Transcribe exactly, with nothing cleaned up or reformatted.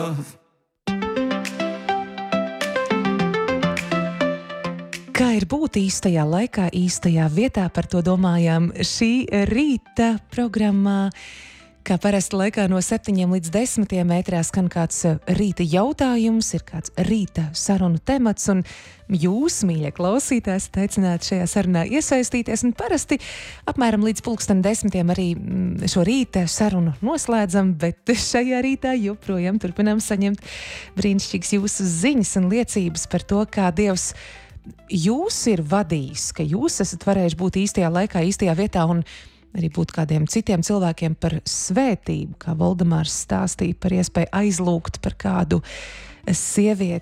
Kā ir būt īstajā laikā, īstajā vietā, par to domājām šī rīta programmā. Kā parasti laikā no septiņiem līdz desmitiem ētrā skan kāds rīta jautājums, ir kāds rīta sarunu temats, un jūs, mīļie klausītāji, esat aicināti šajā sarunā iesaistīties, un parasti apmēram līdz pulksten desmitiem arī šo rīta sarunu noslēdzam, bet šajā rītā joprojām turpinām saņemt brīnišķīgas jūsu ziņas un liecības par to, kā Dievs jūs ir vadījis, ka jūs esat varējuši būt īstajā laikā, īstajā vietā un arī būt kādiem citiem cilvēkiem par svētību, kā Voldemārs stāstīja par iespēju aizlūgt par kādu sievieti,